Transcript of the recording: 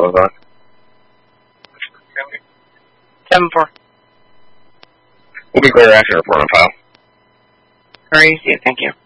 was on? 7-4. We'll be clear after report on file. Very easy, thank you.